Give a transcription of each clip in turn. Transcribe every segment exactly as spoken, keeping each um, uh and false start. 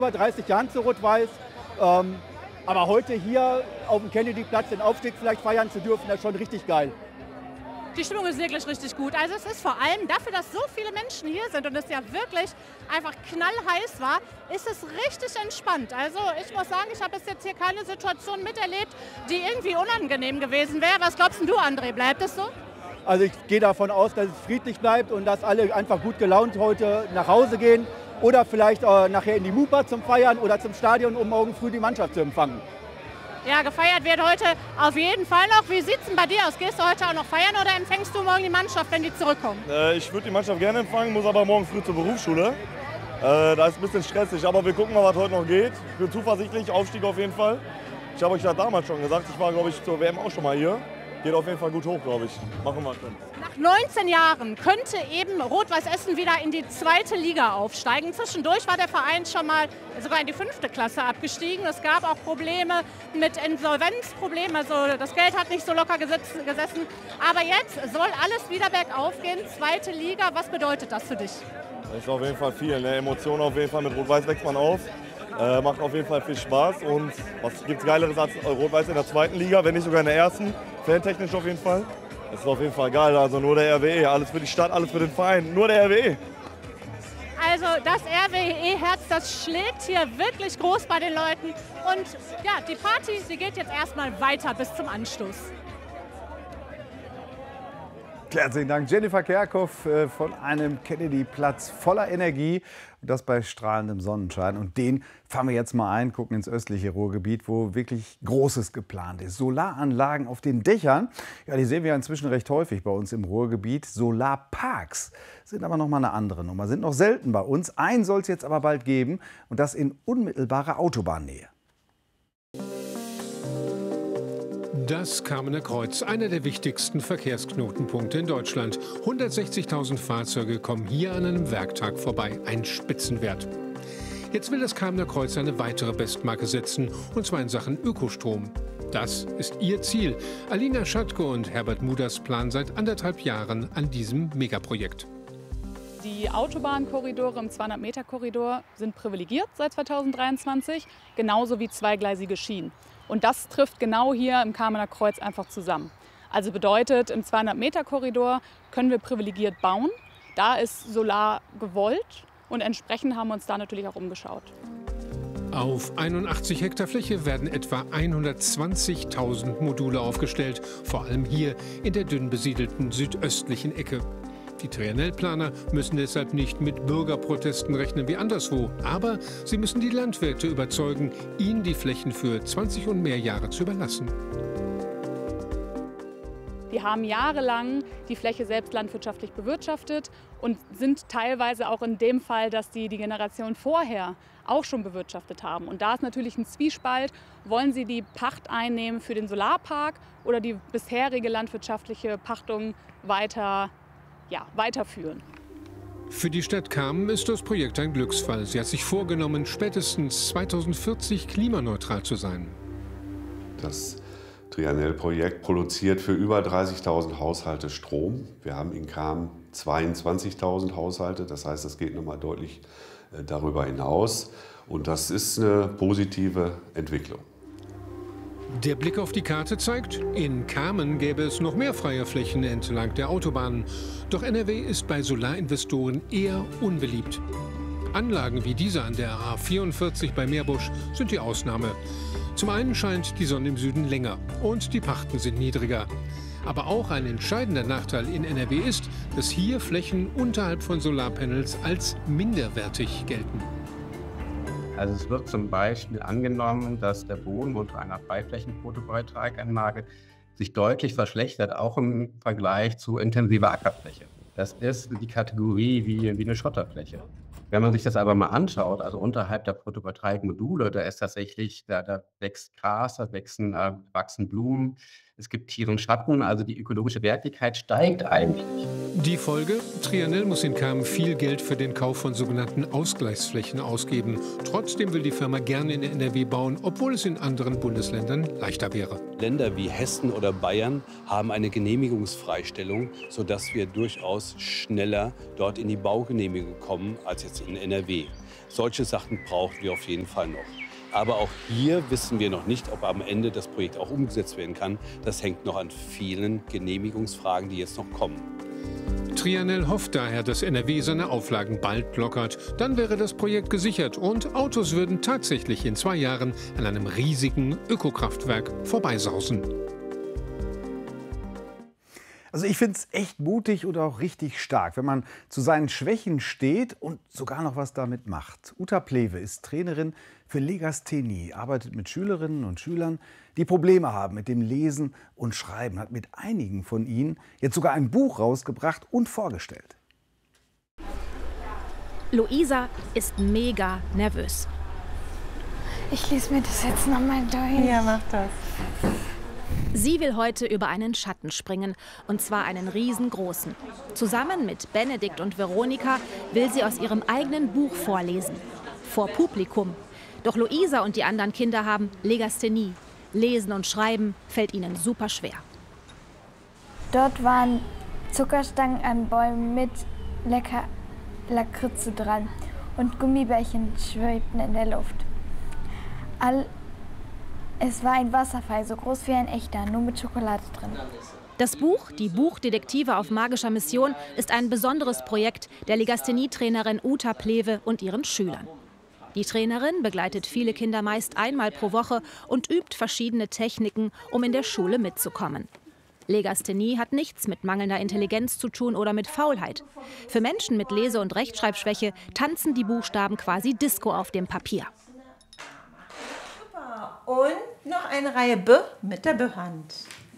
über dreißig Jahren zu Rot-Weiß. Ähm, aber heute hier auf dem Kennedy-Platz den Aufstieg vielleicht feiern zu dürfen, das ist schon richtig geil. Die Stimmung ist wirklich richtig gut. Also es ist vor allem dafür, dass so viele Menschen hier sind und es ja wirklich einfach knallheiß war, ist es richtig entspannt. Also ich muss sagen, ich habe bis jetzt hier keine Situation miterlebt, die irgendwie unangenehm gewesen wäre. Was glaubst du, André? Bleibt es so? Also ich gehe davon aus, dass es friedlich bleibt und dass alle einfach gut gelaunt heute nach Hause gehen oder vielleicht äh, nachher in die Mupa zum Feiern oder zum Stadion, um morgen früh die Mannschaft zu empfangen. Ja, gefeiert wird heute auf jeden Fall noch. Wie sieht es denn bei dir aus? Gehst du heute auch noch feiern oder empfängst du morgen die Mannschaft, wenn die zurückkommen? Äh, ich würde die Mannschaft gerne empfangen, muss aber morgen früh zur Berufsschule. Äh, da ist ein bisschen stressig, aber wir gucken mal, was heute noch geht. Ich bin zuversichtlich, Aufstieg auf jeden Fall. Ich habe euch ja damals schon gesagt, ich war, glaube ich, zur W M auch schon mal hier. Geht auf jeden Fall gut hoch, glaube ich. Machen wir schon. Nach neunzehn Jahren könnte eben Rot-Weiß Essen wieder in die zweite Liga aufsteigen. Zwischendurch war der Verein schon mal sogar in die fünfte Klasse abgestiegen. Es gab auch Probleme mit Insolvenzproblemen. Also das Geld hat nicht so locker gesetzen. Aber jetzt soll alles wieder bergauf gehen. Zweite Liga, was bedeutet das für dich? Das ist auf jeden Fall viel. Ne? Emotionen auf jeden Fall. Mit Rot-Weiß wächst man auf. Äh, macht auf jeden Fall viel Spaß. Und was gibt es Geileres als Rot-Weiß in der zweiten Liga, wenn nicht sogar in der ersten? Fantechnisch auf jeden Fall. Das ist auf jeden Fall geil. Also nur der R W E. Alles für die Stadt, alles für den Verein. Nur der R W E. Also das R W E-Herz, das schlägt hier wirklich groß bei den Leuten. Und ja, die Party, die geht jetzt erstmal weiter bis zum Anstoß. Herzlichen Dank, Jennifer Kerkhoff, äh, von einem Kennedy-Platz voller Energie. Und das bei strahlendem Sonnenschein. Und den fahren wir jetzt mal ein, gucken ins östliche Ruhrgebiet, wo wirklich Großes geplant ist. Solaranlagen auf den Dächern, ja, die sehen wir inzwischen recht häufig bei uns im Ruhrgebiet. Solarparks sind aber noch mal eine andere Nummer, sind noch selten bei uns. Einen soll es jetzt aber bald geben und das in unmittelbarer Autobahnnähe. Das Kamener Kreuz, einer der wichtigsten Verkehrsknotenpunkte in Deutschland. hundertsechzigtausend Fahrzeuge kommen hier an einem Werktag vorbei. Ein Spitzenwert. Jetzt will das Kamener Kreuz eine weitere Bestmarke setzen, und zwar in Sachen Ökostrom. Das ist ihr Ziel. Alina Schatke und Herbert Muders planen seit anderthalb Jahren an diesem Megaprojekt. Die Autobahnkorridore im zweihundert-Meter-Korridor sind privilegiert seit zweitausenddreiundzwanzig, genauso wie zweigleisige Schienen. Und das trifft genau hier im Kamener Kreuz einfach zusammen. Also bedeutet, im zweihundert-Meter-Korridor können wir privilegiert bauen. Da ist Solar gewollt und entsprechend haben wir uns da natürlich auch umgeschaut. Auf einundachtzig Hektar Fläche werden etwa hundertzwanzigtausend Module aufgestellt, vor allem hier in der dünn besiedelten südöstlichen Ecke. Die Triennellplaner müssen deshalb nicht mit Bürgerprotesten rechnen wie anderswo. Aber sie müssen die Landwirte überzeugen, ihnen die Flächen für zwanzig und mehr Jahre zu überlassen. Die haben jahrelang die Fläche selbst landwirtschaftlich bewirtschaftet und sind teilweise auch in dem Fall, dass die die Generation vorher auch schon bewirtschaftet haben. Und da ist natürlich ein Zwiespalt. Wollen sie die Pacht einnehmen für den Solarpark oder die bisherige landwirtschaftliche Pachtung weiter Ja, weiterführen. Für die Stadt Kamen ist das Projekt ein Glücksfall. Sie hat sich vorgenommen, spätestens zweitausendvierzig klimaneutral zu sein. Das Triennell-Projekt produziert für über dreißigtausend Haushalte Strom. Wir haben in Kamen zweiundzwanzigtausend Haushalte, das heißt, das geht nochmal deutlich darüber hinaus. Und das ist eine positive Entwicklung. Der Blick auf die Karte zeigt, in Kamen gäbe es noch mehr freie Flächen entlang der Autobahnen. Doch N R W ist bei Solarinvestoren eher unbeliebt. Anlagen wie diese an der A vierundvierzig bei Meerbusch sind die Ausnahme. Zum einen scheint die Sonne im Süden länger und die Pachten sind niedriger. Aber auch ein entscheidender Nachteil in N R W ist, dass hier Flächen unterhalb von Solarpanels als minderwertig gelten. Also es wird zum Beispiel angenommen, dass der Boden unter einer Freiflächen-Photovoltaikanlage sich deutlich verschlechtert, auch im Vergleich zu intensiver Ackerfläche. Das ist die Kategorie wie, wie eine Schotterfläche. Wenn man sich das aber mal anschaut, also unterhalb der Photovoltaikmodule, da ist tatsächlich, da, da wächst Gras, da wachsen, äh, wachsen Blumen, Es gibt Tiere und Schatten, also die ökologische Wertigkeit steigt eigentlich. Die Folge? Trianel muss in Kamen viel Geld für den Kauf von sogenannten Ausgleichsflächen ausgeben. Trotzdem will die Firma gerne in N R W bauen, obwohl es in anderen Bundesländern leichter wäre. Länder wie Hessen oder Bayern haben eine Genehmigungsfreistellung, sodass wir durchaus schneller dort in die Baugenehmigung kommen als jetzt in N R W. Solche Sachen brauchen wir auf jeden Fall noch. Aber auch hier wissen wir noch nicht, ob am Ende das Projekt auch umgesetzt werden kann. Das hängt noch an vielen Genehmigungsfragen, die jetzt noch kommen. Trianel hofft daher, dass N R W seine Auflagen bald lockert. Dann wäre das Projekt gesichert und Autos würden tatsächlich in zwei Jahren an einem riesigen Ökokraftwerk vorbeisausen. Also ich finde es echt mutig und auch richtig stark, wenn man zu seinen Schwächen steht und sogar noch was damit macht. Uta Plewe ist Trainerin für Legasthenie, arbeitet mit Schülerinnen und Schülern, die Probleme haben mit dem Lesen und Schreiben, hat mit einigen von ihnen jetzt sogar ein Buch rausgebracht und vorgestellt. Luisa ist mega nervös. Ich lese mir das jetzt nochmal durch. Ja, mach das. Sie will heute über einen Schatten springen, und zwar einen riesengroßen. Zusammen mit Benedikt und Veronika will sie aus ihrem eigenen Buch vorlesen. Vor Publikum. Doch Luisa und die anderen Kinder haben Legasthenie. Lesen und Schreiben fällt ihnen super schwer. Dort waren Zuckerstangen an Bäumen mit lecker Lakritze dran und Gummibärchen schwebten in der Luft. All Es war ein Wasserfall, so groß wie ein echter, nur mit Schokolade drin. Das Buch, die Buchdetektive auf magischer Mission, ist ein besonderes Projekt der Legasthenie-Trainerin Uta Plewe und ihren Schülern. Die Trainerin begleitet viele Kinder meist einmal pro Woche und übt verschiedene Techniken, um in der Schule mitzukommen. Legasthenie hat nichts mit mangelnder Intelligenz zu tun oder mit Faulheit. Für Menschen mit Lese- und Rechtschreibschwäche tanzen die Buchstaben quasi Disco auf dem Papier. Und noch eine Reihe B mit der B-Hand.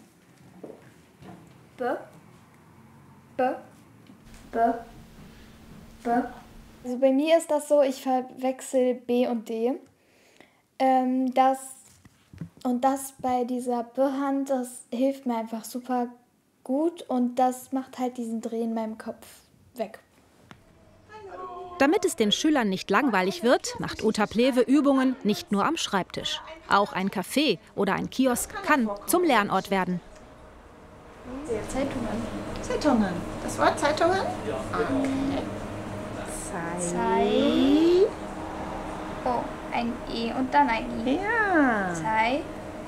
B, B, B, B. Also bei mir ist das so, ich verwechsel B und D. Ähm, das, und das bei dieser B-Hand, das hilft mir einfach super gut und das macht halt diesen Dreh in meinem Kopf weg. Damit es den Schülern nicht langweilig wird, macht Uta Plewe Übungen nicht nur am Schreibtisch. Auch ein Café oder ein Kiosk kann zum Lernort werden. Zeitungen. Zeitungen. Das Wort Zeitungen? Okay. Zei. Oh, ein E und dann ein I. Ja. Zei.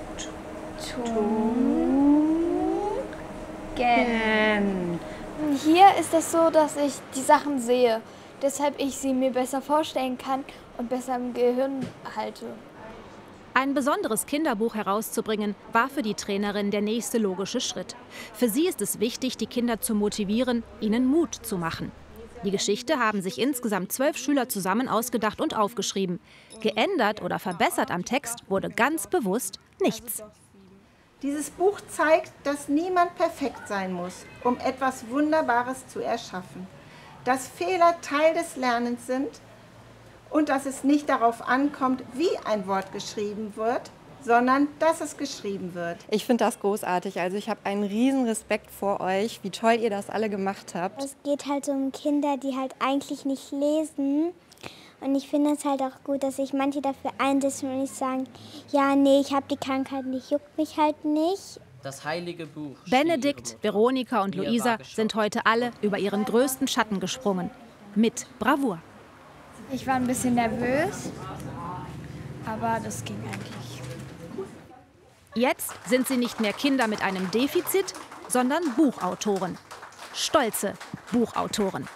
Gen. Hier ist es so, dass ich die Sachen sehe, deshalb ich sie mir besser vorstellen kann und besser im Gehirn halte. Ein besonderes Kinderbuch herauszubringen, war für die Trainerin der nächste logische Schritt. Für sie ist es wichtig, die Kinder zu motivieren, ihnen Mut zu machen. Die Geschichte haben sich insgesamt zwölf Schüler zusammen ausgedacht und aufgeschrieben. Geändert oder verbessert am Text wurde ganz bewusst nichts. Dieses Buch zeigt, dass niemand perfekt sein muss, um etwas Wunderbares zu erschaffen. Dass Fehler Teil des Lernens sind und dass es nicht darauf ankommt, wie ein Wort geschrieben wird, sondern dass es geschrieben wird. Ich finde das großartig. Also ich habe einen riesen Respekt vor euch, wie toll ihr das alle gemacht habt. Es geht halt um Kinder, die halt eigentlich nicht lesen. Und ich finde es halt auch gut, dass sich manche dafür einsetzen und nicht sagen, ja, nee, ich habe die Krankheit nicht, juckt mich halt nicht. Das heilige Buch. Benedikt, Veronika und Luisa sind heute alle über ihren größten Schatten gesprungen. Mit Bravour. Ich war ein bisschen nervös, aber das ging eigentlich. Jetzt sind sie nicht mehr Kinder mit einem Defizit, sondern Buchautoren. Stolze Buchautoren.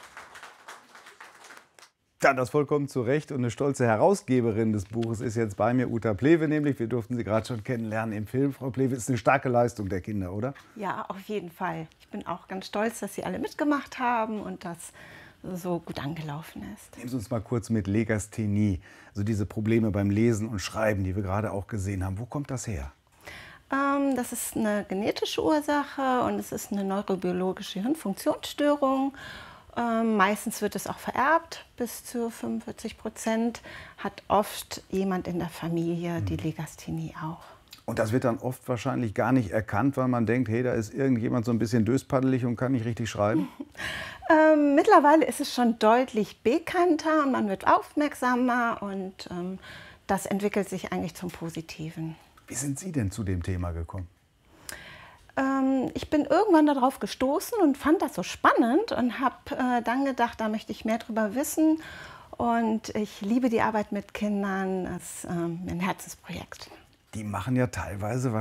Ja, das vollkommen zu Recht. Und eine stolze Herausgeberin des Buches ist jetzt bei mir, Uta Plewe nämlich. Wir durften sie gerade schon kennenlernen im Film. Frau Plewe, ist eine starke Leistung der Kinder, oder? Ja, auf jeden Fall. Ich bin auch ganz stolz, dass sie alle mitgemacht haben und das so gut angelaufen ist. Nehmen Sie uns mal kurz mit Legasthenie. Also diese Probleme beim Lesen und Schreiben, die wir gerade auch gesehen haben. Wo kommt das her? Ähm, das ist eine genetische Ursache und es ist eine neurobiologische Hirnfunktionsstörung. Ähm, meistens wird es auch vererbt, bis zu fünfundvierzig Prozent hat oft jemand in der Familie die Legasthenie auch. Und das wird dann oft wahrscheinlich gar nicht erkannt, weil man denkt, hey, da ist irgendjemand so ein bisschen döspaddelig und kann nicht richtig schreiben? Ähm, mittlerweile ist es schon deutlich bekannter und man wird aufmerksamer und ähm, das entwickelt sich eigentlich zum Positiven. Wie sind Sie denn zu dem Thema gekommen? Ähm, ich bin irgendwann darauf gestoßen und fand das so spannend und habe äh, dann gedacht, da möchte ich mehr drüber wissen. Und ich liebe die Arbeit mit Kindern, das ist ähm, ein Herzensprojekt. Die machen ja teilweise